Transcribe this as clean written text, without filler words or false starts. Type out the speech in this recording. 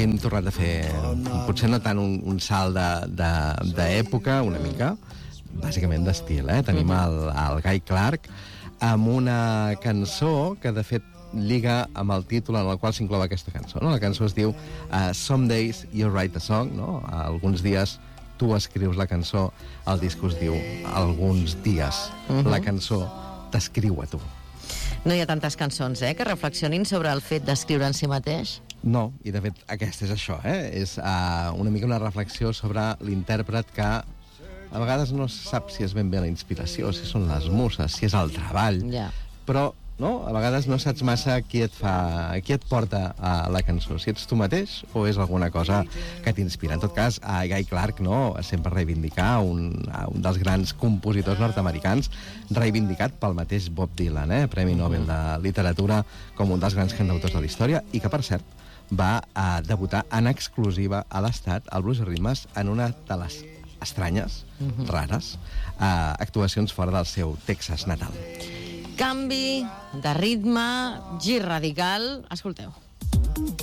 hem tornat a fer, potser no tant un salt d'època, una mica, bàsicament d'estil, Tenim el Guy Clark amb una cançó que, de fet, lliga amb el títol en el qual s'inclou aquesta cançó, no? La cançó es diu Some Days You Write a Song, no? Alguns dies tu escrius la cançó, el disc us diu alguns dies la cançó t'escriu a tu. No hi ha tantes cançons, que reflexionin sobre el fet d'escriure en si mateix. No, i de fet aquesta és això, és una mica una reflexió sobre l'intèrpret que a vegades no sap si és ben bé la inspiració, si són les muses, si és el treball, però no? A vegades no saps massa qui et porta a la cançó, si ets tu mateix o és alguna cosa que t'inspira. En tot cas, Guy Clark, no? Sempre reivindicar un dels grans compositors nord-americans, reivindicat pel mateix Bob Dylan, Premi Nobel de Literatura, com un dels grans cantautors de la història, i que, per cert, va debutar en exclusiva a l'Estat, al Blues i Ritmes, en una de les estranyes, rares, actuacions fora del seu Texas natal. Canvi de ritme, gir radical. Escolteu.